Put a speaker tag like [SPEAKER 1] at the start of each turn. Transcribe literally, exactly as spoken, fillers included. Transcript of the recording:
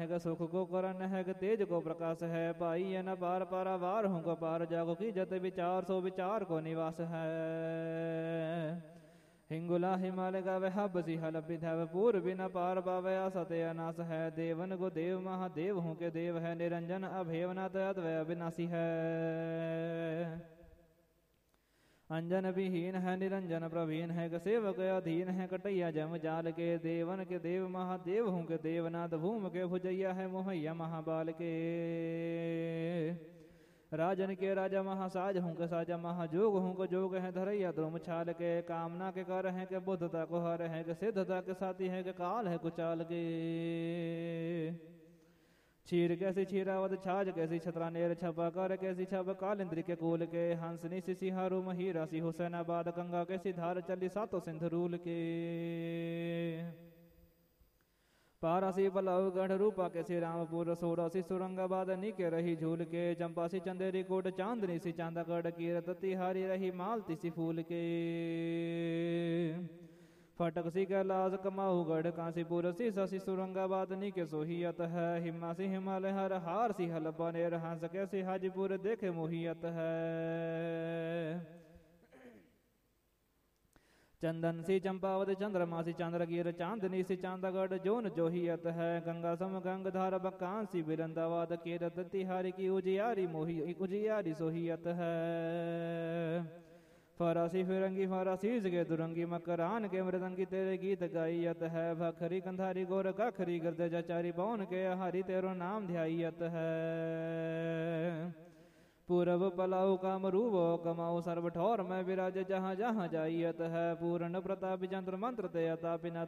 [SPEAKER 1] कि सुख को करन है कि तेज को प्रकाश है। पाई ये न पार पारावार हूँ को पार जागो की जत विचार सो विचार को निवास है। हिंगुला हिमालय का वह बसी हल विधव पूर्व बिना पार पावे असत्य अनास है। देवन को देव महादेव हूँ के देव है। निरंजन अभेवनाथ अद्वय अविनाशी है। अंजन विहीन है निरंजन प्रवीण है। कि सेवक अधीन है कटैया जम जाल के। देवन के देव महादेव हूँ के देवनाथ भूम के भुजैया है मोहैया महाबाल के। राजन के राजा महासाज हूँ के साजा महाजोग हूँ को जोग है धरैया द्रुम छाल के। कामना के कर है के बुद्धता को हर है के सिद्धता के साथी है के काल है कुचाल के। चीर कैसी छीरावत छाज कैसी छतरा नेर छपा कर कैसी छप काल इंद्र के कोल के। हंसनी सी सिहारू मही राशि हुसैनाबाद गंगा कैसी धार चली सातो सिंध रूल के। पारासी पलाऊ गढ़ रूपा कैसी रामपुर सोरासी सुरंगाबाद नीके रही झूल के। चंपासी चंदेरी कोट चांदनी सी चांदागढ़ कीरत तिहारी रही मालती सी फूल के। फटक सी कैलाश कमाऊ गढ़ काशीपुर सी ससी सुरंगाबाद नीके सोहियत है। हिमा सी हिमालय हर हार सी हल बनेर हंस कैसी हाजीपुर देखे मोहियत है। चंदन सी चंपावत चंद्रमा सी चंद्रगिर चांदनी सी चांदागढ़ जोन जोहियत है। गंगा सम गंगधार बकान सी बिरंदाबाद कीरत तिहारी की उजियारी मोहि उजियारी सोहियत है। फरासी फिरंगी फरासी के दुरंगी मकरान के मृदंगी तेरे गीत गाइयत है। भखरी कंधारी गोर काखरी गर्द जाचारी पवन के हरि तेरो नाम ध्यायत है। पूरब पलाऊ कामरूबो कमाऊ सर्व ठौर में विराज जहाँ जहाँ जाइयत है। पूर्ण प्रताप यंत्र मंत्र ते अतापिना